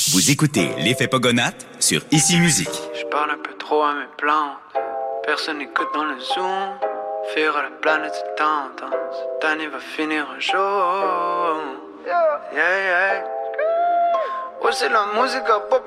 Vous écoutez l'effet Pogonatte sur Ici Musique. Je parle un peu trop à mes plantes. Personne n'écoute dans le zoom. Faire à la planète c'est tendance. Cette année va finir un jour. Yeah, yeah. Ouais, c'est la musique à pop.